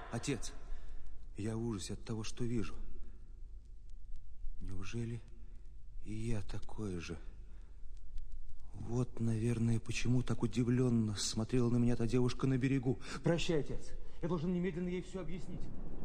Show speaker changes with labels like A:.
A: Отец, я в ужасе от того, что вижу. Неужели и я такой же? Вот, наверное, почему так удивленно смотрела на меня та девушка на берегу. Прощай, отец. Я должен немедленно ей все объяснить.